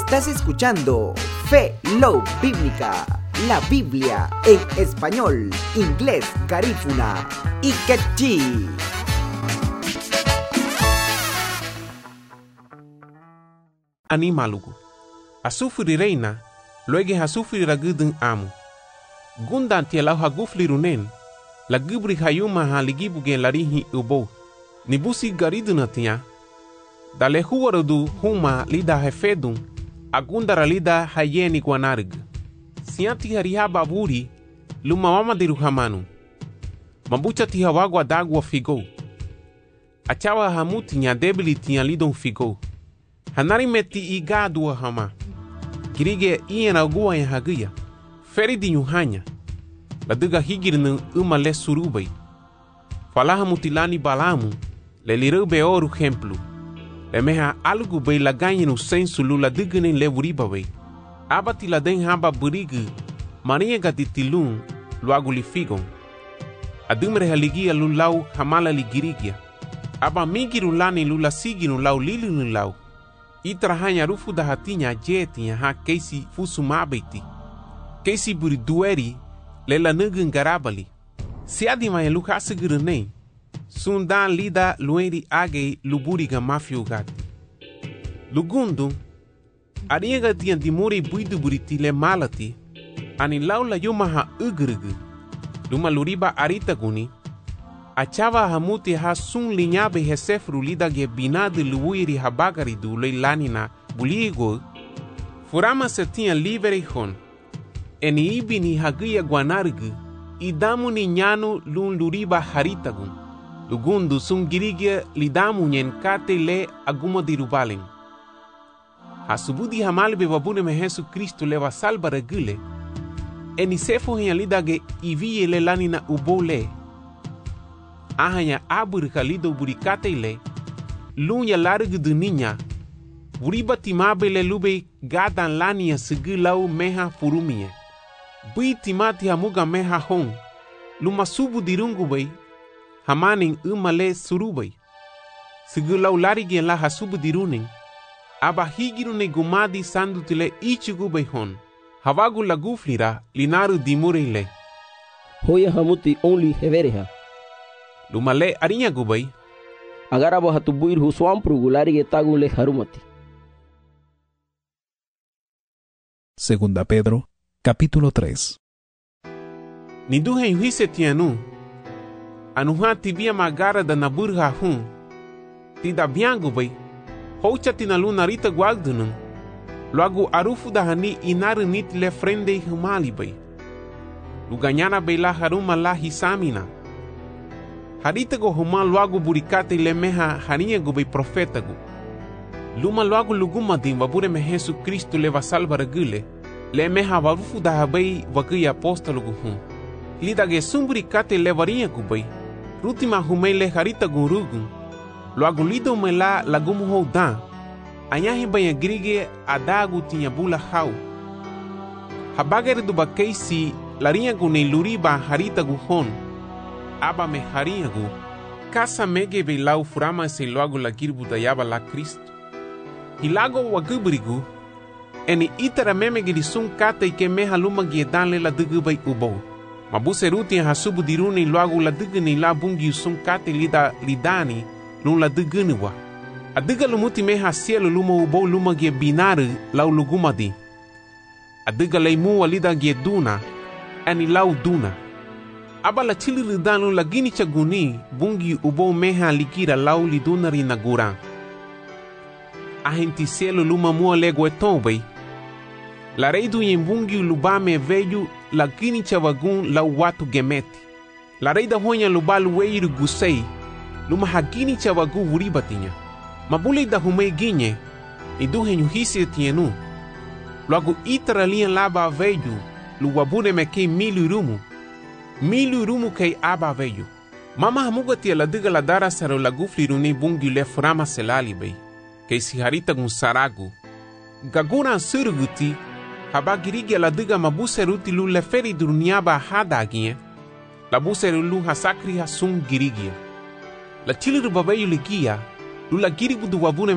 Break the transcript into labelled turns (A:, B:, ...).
A: Estás escuchando Fe Love Bíblica, la Biblia en español, inglés, garífuna y quechí.
B: Animalugu. Asufri reina, luego asufri ragudun amu. Gundan tia lau hagufli runen, la gubri hayuma haligibu gen larihi ubo. Nibusi gariduna tia. Dale huwarudu huma lida hefedun, agundara lida hayeni guanarg. Sianti harihaba wuri, luma mama diruhamanu. Mambucha tia wagwa dagwa figo. Achawa hamuti nya debili tia lidon figo. Hanari meti igadua hama. Kirige iena gua ya hagia. Feri di nyuhanya. Laduga higirnu umale surubai. Falaha mutilani balamu. Le lirube oru hemplu. Le meha algu bei laganyi no sensu lula digene le wuribawe. Abati la den haba burigu. Maria gatitilun luagu li figon. Adumre haligia lulau hamala ligirigia. Aba migiru lani lula siginu lau lilinu lau. Itrahanya rufu da hatinya jetinya ha keisi fusumabeti. Keisi buri dueri lela nugun garabali. Siadi maya luka sigurunei. Sundan lida lueri agei luburiga mafiugati. Lugundu, ariega tian dimuri buidu buriti le malati. Ani laula yumaha ugrugu. Luma luriba aritaguni. Achava hamuti ha sun linyabe hesefru lida ge binadu luiri habagari du leilanina buligo. Furama se tinha livre hon. Eni ibini hagia guanargu. Idamu ni nyanu lun luriba haritagun. Lugundu sun girigia lidamu nyen kate le agumo dirubalen. Hasubudi hamalbe wabune me Jesu Kristo leva salva regule. Eni sefo hiya lida ge ivie le lanina ubole. Ahanya aburika lido burikate ile, lunya largu duninya, buriba timabe le lube gadan lania sigilau meha furumie. Bui timati hamuga meha hong, luma subu dirungu bay, hamaning umale surubay. Sigilau larigien la hasubu diruning, aba higirune gumadi sandutile ichigu bay hon, havagu laguflira linaru dimure ile.
C: Hoya hamuti only hevereha.
B: Lumale arinya gubai.
C: Agarabo hatubuir huswampru gulari getagule harumati.
D: Segunda Pedro, capítulo 3.
B: Niduhe yuhise tianu. Anuha tibia magara da naburha hun. Tida biangu bai. Houcha tinaluna rita guagdunun. Luagu arufu da hani inaru nit le frende humali bai. Luganyana bai la haruma la hisamina. Haritago huma luagu burikate le meha harinha gubei profetago. Luma luagu lugumadin wabure me Jesu Kristo leva salva regule. Le meha warufu da habei wagui apostolo guhum. Lida ge sumburikate levarinha gubei. Rutima humei le haritago rugun. Luagu lido me la lagumu houdan. Anyahi banha grige adagu tinha bula hau. Habagere do bakeisi larinha gune luriba haritago hon. Aba me harinhagu, casa mege belau furama se logo la girbu da yaba la Cristo. Hilago wagubrigu, eni itara memege di sun kata ike meha luma giedanle la dugubai ubo. Mabuse ruti hasubu diruni logo la duguni la bungi sun kata lida lidani lun la dugunuwa. Aduga lumuti meha cielo luma ubo luma gie binaru lau lugumadi. Aduga leimu walida gie duna, eni lau duna. Aba la chili ridanu la gini chaguni bungi ubo meha likira lau lidunari nagura. Ahenti cielo luma mua lego etombe. La reidu yen bungi lubame veju la gini chavagun lau watu gemeti. La reida honya lubalu weiru gusei luma hagini chavagu wuribatinya. Mabule da humei ginye iduhe nyuhisi tienu. Luagu itara lian laba veju luwabune meke milu rumu. Milu rumu kei aba veju. Mama hamuga tia la diga la dara saro la gufli runi bungi le frama selali bei. Kei si harita gun saragu. Gagura suruguti haba girigia la diga mabuse ruti lu le feri duruniaba hadagie. La buse lu hasakri hasun girigia. La chiliru babayu ligia lu la girigu du wabune